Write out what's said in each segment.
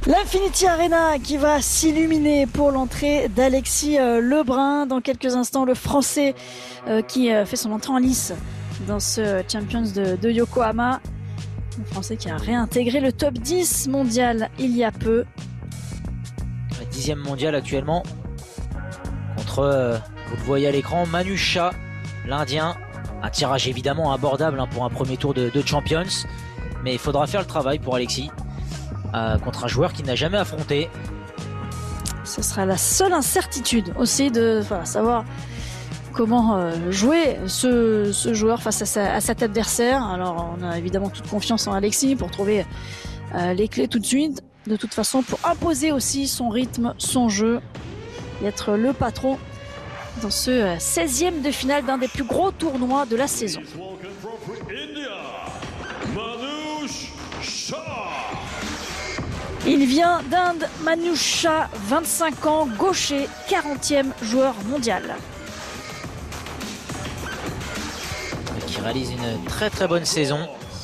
L'Infinity Arena qui va s'illuminer pour l'entrée d'Alexis Lebrun. Dans quelques instants, le Français qui fait son entrée en lice dans ce Champions de Yokohama. Le Français qui a réintégré le top 10 mondial il y a peu. Le 10e mondial actuellement. Contre, vous le voyez à l'écran, Manu Shah, l'Indien. Un tirage évidemment abordable pour un premier tour de Champions. Mais il faudra faire le travail pour Alexis. Contre un joueur qu'il n'a jamais affronté. Ce sera la seule incertitude aussi de savoir comment jouer ce joueur face à cet adversaire. Alors on a évidemment toute confiance en Alexis pour trouver les clés tout de suite. De toute façon, pour imposer aussi son rythme, son jeu et être le patron dans ce 16e de finale d'un des plus gros tournois de la saison. Il vient d'Inde, Manu Shah, 25 ans, gaucher, 40e joueur mondial. Qui réalise une très très bonne saison.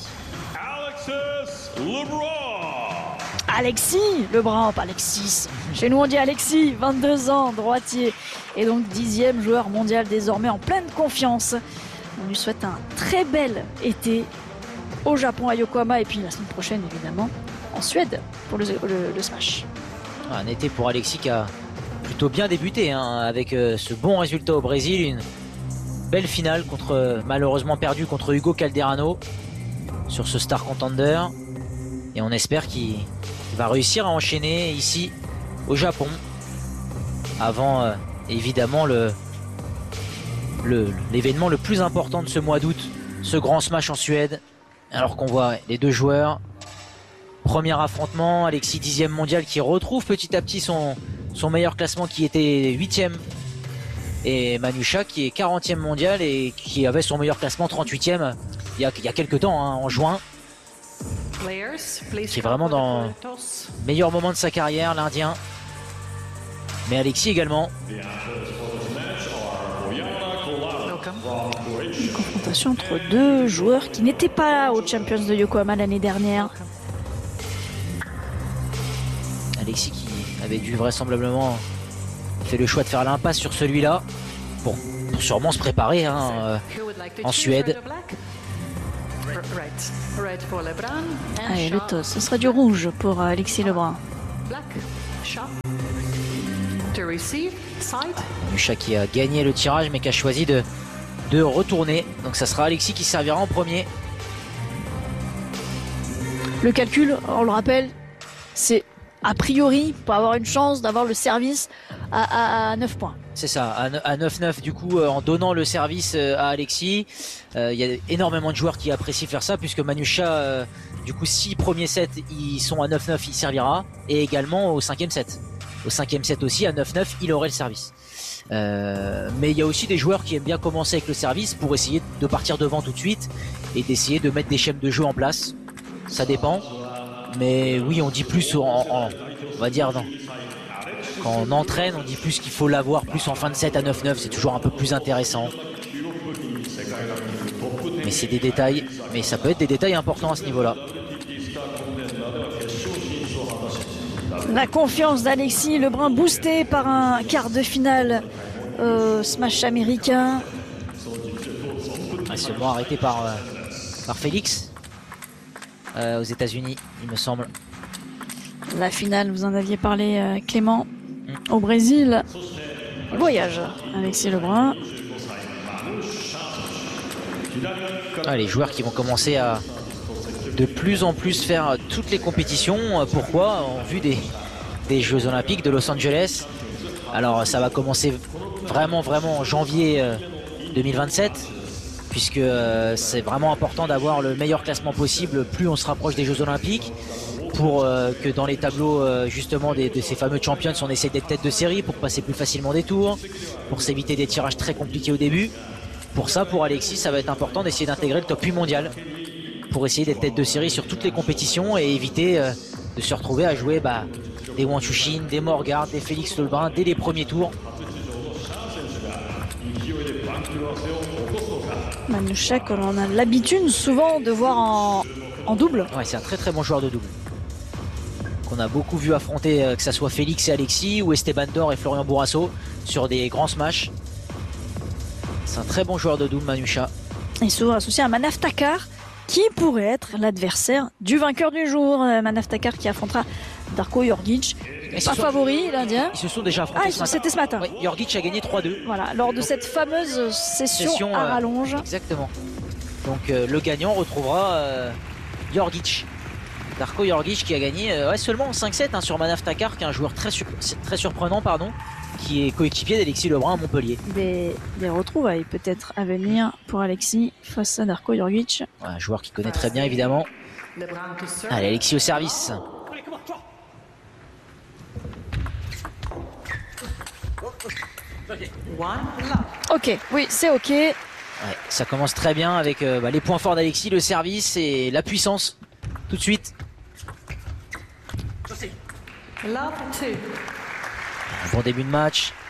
Alexis Lebrun, pas Alexis. Chez nous on dit Alexis, 22 ans, droitier. Et donc 10e joueur mondial désormais en pleine confiance. On lui souhaite un très bel été au Japon, à Yokohama, et puis la semaine prochaine évidemment en Suède pour le Smash. Un été pour Alexis qui a plutôt bien débuté avec ce bon résultat au Brésil. Une belle finale malheureusement perdue contre Hugo Calderano sur ce Star Contender. Et on espère qu'il va réussir à enchaîner ici au Japon avant évidemment l'événement le plus important de ce mois d'août, ce grand Smash en Suède. Alors qu'on voit les deux joueurs. Premier affrontement, Alexis 10e mondial qui retrouve petit à petit son meilleur classement qui était 8e. Et Manu Shah qui est 40e mondial et qui avait son meilleur classement 38e il y a quelques temps, en juin. Qui est vraiment dans le meilleur moment de sa carrière, l'Indien. Mais Alexis également. Une confrontation entre deux joueurs qui n'étaient pas là au Champions de Yokohama l'année dernière. Alexis qui avait dû vraisemblablement faire le choix de faire l'impasse sur celui-là pour sûrement se préparer en Suède. Allez, le toss, ce sera du rouge pour Alexis Lebrun. Shah qui a gagné le tirage mais qui a choisi de retourner. Donc ça sera Alexis qui servira en premier. Le calcul, on le rappelle, c'est a priori pour avoir une chance d'avoir le service à 9 points. C'est ça, à 9-9 du coup en donnant le service à Alexis. Il y a énormément de joueurs qui apprécient faire ça puisque Manu Shah, du coup si premiers sets ils sont à 9-9 il servira. Et également au 5e set. Au 5e set aussi à 9-9 il aurait le service. Mais il y a aussi des joueurs qui aiment bien commencer avec le service pour essayer de partir devant tout de suite et d'essayer de mettre des schèmes de jeu en place. Ça dépend. Mais oui, on dit plus on va dire quand on entraîne, on dit plus qu'il faut l'avoir plus en fin de set à 9-9, c'est toujours un peu plus intéressant. Mais c'est des détails, mais ça peut être des détails importants à ce niveau-là. La confiance d'Alexis Lebrun boostée par un quart de finale Smash américain. Seulement arrêté par Félix aux États-Unis, il me semble. La finale, vous en aviez parlé, Clément, au Brésil. Voyage, Alexis Lebrun. Les joueurs qui vont commencer à de plus en plus faire toutes les compétitions. Pourquoi? En vue des Jeux Olympiques de Los Angeles. Alors ça va commencer vraiment en janvier 2027. Puisque c'est vraiment important d'avoir le meilleur classement possible plus on se rapproche des Jeux Olympiques pour que dans les tableaux justement de ces fameux champions on essaie d'être tête de série pour passer plus facilement des tours, pour s'éviter des tirages très compliqués au début. Pour ça, pour Alexis, ça va être important d'essayer d'intégrer le top 8 mondial pour essayer d'être tête de série sur toutes les compétitions et éviter de se retrouver à jouer des Wang Chuqin, des Morgard, des Félix Lebrun dès les premiers tours. Manu Shah, on a l'habitude souvent de voir en double. Ouais, c'est un très très bon joueur de double. qu'on a beaucoup vu affronter, que ce soit Félix et Alexis ou Esteban Dor et Florian Bourrasso sur des grands smash. C'est un très bon joueur de double, Manusha. Il se trouve associé à Manav Takar, qui pourrait être l'adversaire du vainqueur du jour. Manav Takar qui affrontera Darko Jorgic. Pas favori, l'Indien. Ils se sont déjà affrontés ce matin. C'était ce matin. Oui, Jorgic a gagné 3-2. Voilà, lors de cette fameuse session à rallonge. Exactement. Donc le gagnant retrouvera Jorgic. Darko Jorgic qui a gagné seulement en 5-7 sur Manav Takar, qui est un joueur très surprenant, qui est coéquipier d'Alexis Lebrun à Montpellier. Des retrouvailles peut-être à venir pour Alexis face à Darko Jorgic. Un joueur qui connaît très bien évidemment. Allez, Alexis au service. Ok, oui, c'est ok. Ouais, ça commence très bien avec les points forts d'Alexis, le service et la puissance. Tout de suite. Un bon début de match.